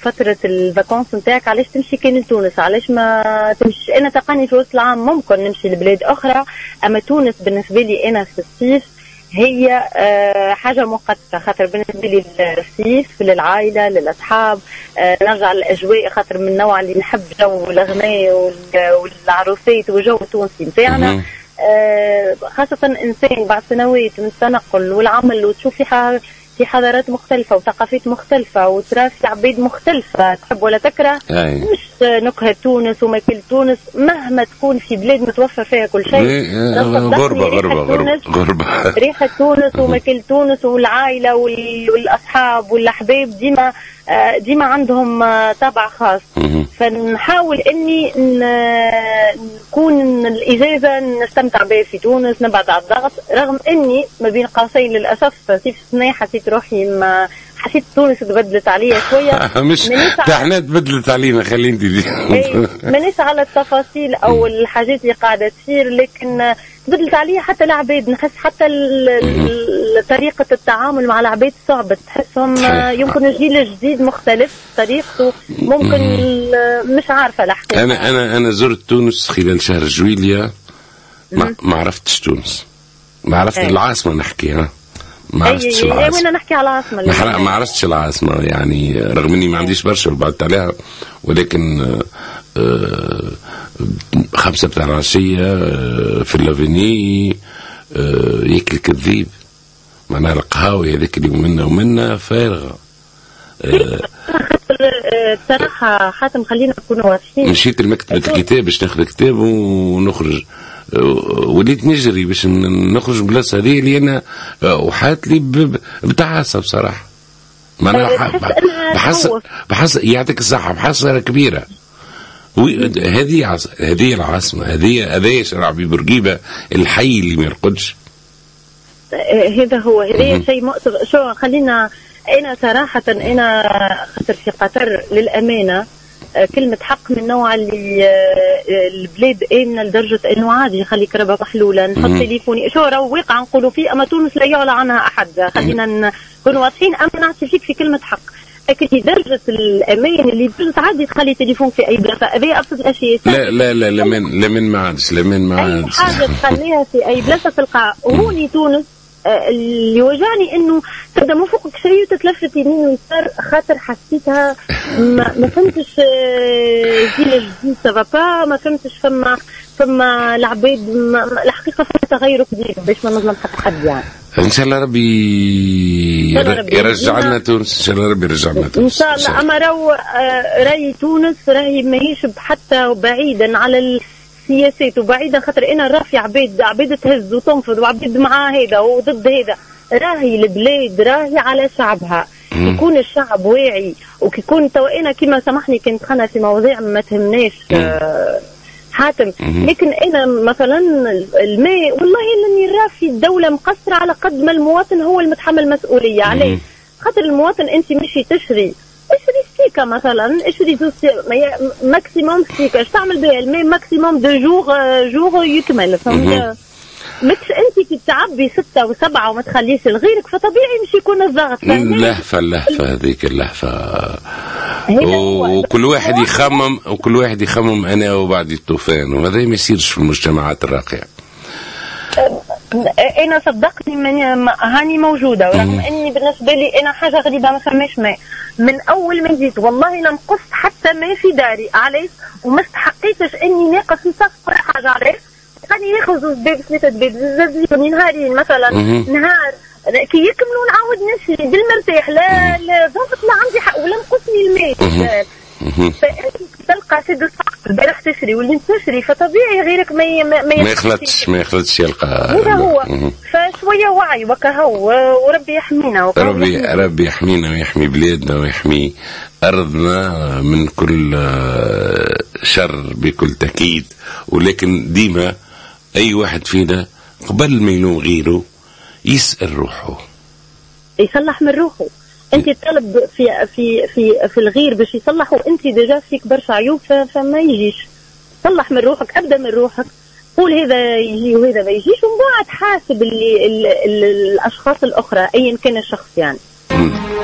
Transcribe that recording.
فترة الفاكونس نتاعك علاش تمشي كان لتونس؟ علاش ما تمشيش؟ انا تقني في وسط العام ممكن نمشي لبلاد اخرى، اما تونس بالنسبة لي انا في الصيف هي حاجة مؤقتة، خاطر بالنسبة لي الصيف للعائلة للأصحاب، نرجع للأجواء، خاطر من النوع اللي نحب جو الأغنية والعروسات وجو التونسي متاعنا. خاصة إنسان بعد سنوات من التنقل والعمل وتشوف في حضارات مختلفة وثقافات مختلفة وترى في عباد مختلفة تحب ولا تكره. مش نكهة تونس وماكل تونس مهما تكون في بلاد متوفر فيها كل شيء، غربة ريحة تونس وماكل تونس والعائلة والأصحاب والأحباب ديما عندهم طابع خاص. فنحاول اني نكون الاجازه نستمتع بها في تونس، نبعد على الضغط، رغم اني ما بين قوسين للاسف في السنه حسيت روحي ما حسيت تونس تبدلت عليا شويه. مش احنا تبدلت علينا، خليني مانيش على التفاصيل او الحاجات اللي قاعده تصير، لكن تبدلت عليا حتى العباد، نحس حتى طريقة التعامل مع العباد صعبة، تحسهم يمكن الجيل الجديد مختلف طريقته، ممكن مش عارفة الحقيقة. أنا زرت تونس خلال شهر جويليا، ما عرفتش تونس، ما عرفت العاصمة نحكيها، ما عرفتش العاصمة. وين نحكي على العاصمة؟ ما عرفتش العاصمة يعني، رغم إني ما عنديش برشا وبعدت عليها، ولكن 5 بتاع العشية في اللافيني ياكل كذيب، معناها القهاوي هذيك اللي منا فارغة. بصراحة حاتم خلينا نكونوا واضحين، مشيت لمكتبة الكتاب باش ناخذ كتاب ونخرج، وليت نجري باش نخرج من البلاصة هذه اللي أنا وحات لي بتعاسة بصراحة. معناها بحس يعطيك الصحة، بحسرة كبيرة. هذه العاصمة، هذه شارع بورقيبة الحي اللي ما يرقدش. هذا شيء مؤسف. شو خلينا، أنا صراحة أنا خاطر في قطر للأمانة كلمة حق من نوع اللي البلاد آمنة لدرجة إنه عادي خليك ربا محلولة نحط تليفوني، شو راهو واقع نقولوا فيه، أما تونس لا يعلى عنها أحد، خلينا نكونوا واضحين. أما نعطي فيك في كلمة حق، لكن لدرجة الأمان اللي تونس عادي تخلي تليفون في أي بلاصة، هذه أبسط الأشياء. لمن ما عادش أي حاجة تخليها في أي بلاصة تلقى. هوني تونس اللي وجعني انه تبدا من فوقك شيء وتتلفت يمين ويسار، خاطر حسيتها ما فهمتش جيل الجديد سافا، ما فهمتش فما العباد الحقيقه في تغير كبير باش ما نظلم حتى حد يعني. ان شاء الله ربي يرجع لنا تونس، ان شاء الله ربي يرجع لنا تونس ان شاء الله. اما راهي تونس راهي ماهيش حتى بعيدا على سياسات وبعيدا، خاطر انا رافي عباد تهز وتنفض وعباد مع هذا وضد هذا. راهي البلاد راهي على شعبها، يكون الشعب واعي وكيكون انا كما سامحني كنت خنا في مواضيع ما تهمناش حاتم، لكن انا مثلا الماء والله انني رافي الدوله مقصره على قد ما المواطن هو المتحمل مسؤوليه عليه. خاطر المواطن انت مشي اشري ستيكا مثلا، اشري ماكسيموم ستيكا، اش تعمل بها الماء ماكسيموم دو جور يكمل، فهمت؟ مش انت كي تعبي 6 و7 وما تخليش لغيرك، فطبيعي مش يكون الضغط. اللهفه هذيك اللهفه، وكل واحد يخمم انا وبعد الطوفان، وهذا ما يصيرش في المجتمعات الراقيه. انا صدقني هاني موجوده، ورغم اني بالنسبه لي انا حاجه غريبه ما فماش ماء من اول ما جيت، والله لم قصت حتى ما في داري علاش، وما استحقيتش اني ناقص نصف ولا حاجه علاش. خليني ناخذ 3 بيب زازلين نهارين مثلا، نهار كي يكملوا نعاود نشري بالمرتاح، لا ضغط لا عندي حق ولا نقصني الماء. فانت تلقى سيد الصح البارح تشري واللي تشري، فطبيعي غيرك ما يخلطش يلقى هذا هو. فشويه وعي وكهو، وربي يحمينا ربي يحمينا ويحمي بلادنا ويحمي ارضنا من كل شر بكل تاكيد. ولكن ديما اي واحد فينا قبل ما يلوم غيره يسأل روحه، يصلح من روحه. انت تطلب في الغير باش يصلحوا، انت ديجا فيك برشا عيوب فما يجيش. صلح من روحك، ابدا من روحك، قول هذا يجي وهذا ما يجيش، ومن بعد حاسب الاشخاص الاخرى ايا كان الشخص يعني.